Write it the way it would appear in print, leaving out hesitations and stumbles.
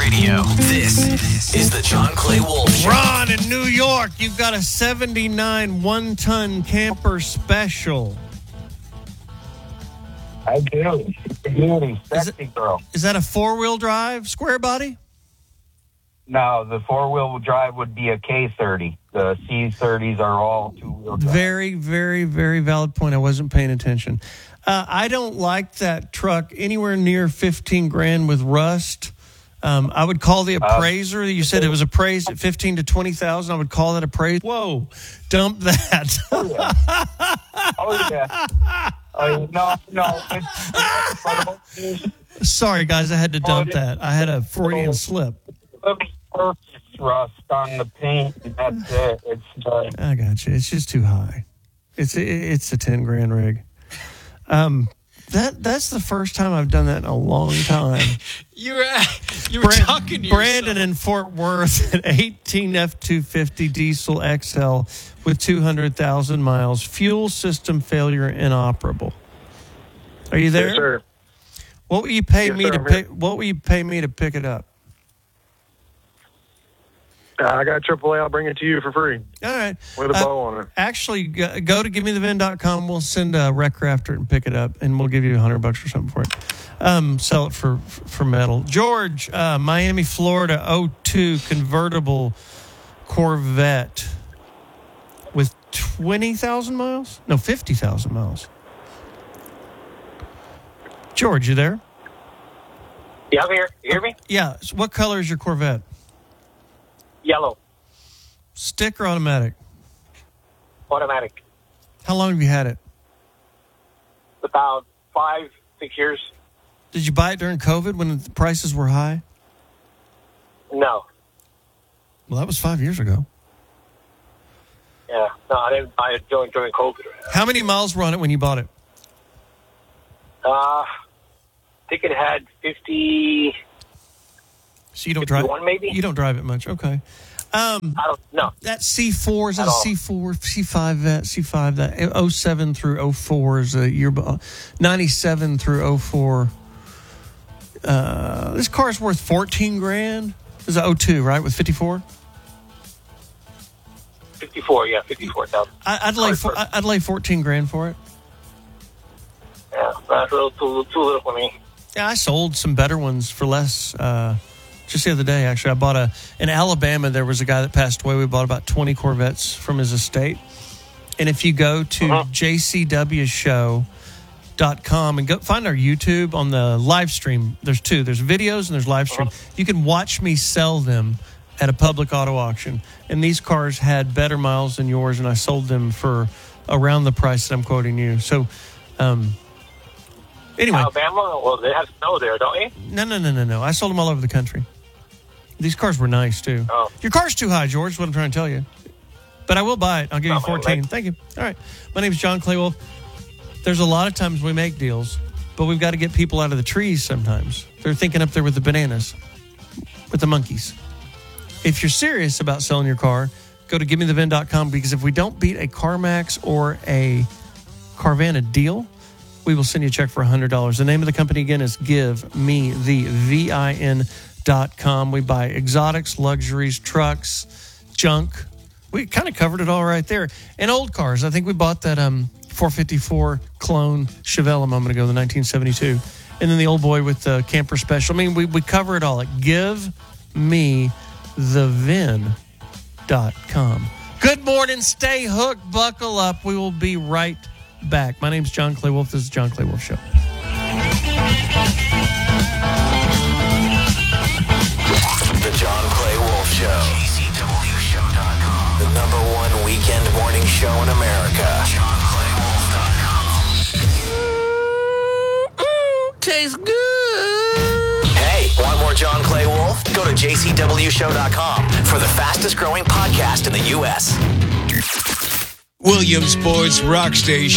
Radio. This is the John Clay Wolf Show. Ron in New York, you've got a 79 one-ton camper special. I do. Beauty, sexy girl. Is that a four-wheel drive, square body? No, the four-wheel drive would be a K30. The C30s are all two-wheel drive. Very, very, very valid point. I wasn't paying attention. I don't like that truck anywhere near 15 grand with rust. I would call the appraiser. You said it was appraised at 15 to 20,000. I would call that appraised. Whoa, dump that. Oh, yeah. No. Sorry, guys, I had to dump that. I had a Freudian slip. Surface rust on the paint. That's it. I got you. It's just too high. It's a 10 grand rig. That's the first time I've done that in a long time. You were talking to Brandon yourself. in Fort Worth, an 18 F250 diesel XL with 200,000 miles, fuel system failure inoperable. Are you there? Yes, sir. What will you pay Yes, me sir, to I'm pick? here. What will you pay me to pick it up? I got AAA. I'll bring it to you for free All right. with a bow on it. Actually, go to givemethevin.com. We'll send a wrecker after it and pick it up, and we'll give you $100 or something for it. Sell it for metal. George, Miami, Florida, 02 convertible Corvette with 20,000 miles? No, 50,000 miles. George, you there? Yeah, I'm here. You hear me? Yeah. So what color is your Corvette? Yellow, Stick or automatic? automatic. How long have you had it? About 5-6 years. Did you buy it during COVID when the prices were high? No. Well, that was 5 years ago. Yeah. No, I didn't buy it during COVID. How many miles were on it when you bought it? I think it had 50. So you don't drive 51 maybe? You don't drive it much. Okay. I don't know. That C4 is that a At all. C4, C5 vet, C5 that 07 through 04 is a year 97 through 04. This car's worth 14 grand. This is a 02, right? With 54? 54, yeah, 54,000. I'd lay 14 grand for it. Yeah, that's a little too little for me. Yeah, I sold some better ones for less. Just the other day, actually, I bought in Alabama. There was a guy that passed away. We bought about 20 Corvettes from his estate. And if you go to jcwshow.com and go find our YouTube on the live stream, there's two. There's videos and there's live stream. You can watch me sell them at a public auto auction. And these cars had better miles than yours, and I sold them for around the price that I'm quoting you. So, anyway. Alabama? Well, they have snow there, don't you? No. I sold them all over the country. These cars were nice, too. Oh. Your car's too high, George, is what I'm trying to tell you. But I will buy it. I'll give you 14. Thank you. All right. My name is John Clay Wolf. There's a lot of times we make deals, but we've got to get people out of the trees sometimes. They're thinking up there with the bananas, with the monkeys. If you're serious about selling your car, go to givemethevin.com, because if we don't beat a CarMax or a Carvana deal, we will send you a check for $100. The name of the company, again, is GiveMeTheVin.com. We buy exotics, luxuries, trucks, junk. We kind of covered it all right there. And old cars. I think we bought that 454 clone Chevelle a moment ago, the 1972. And then the old boy with the camper special. I mean, we cover it all at GiveMeTheVin.com. Good morning. Stay hooked. Buckle up. We will be right back. My name's John Clay Wolf. This is the John Clay Wolf Show. The John Clay Wolf Show. JCWShow.com. The #1 weekend morning show in America. JohnClayWolf.com. Tastes good. Hey, want more John Clay Wolf? Go to JCWShow.com for the fastest growing podcast in the U.S. Williamsport's Rock Station.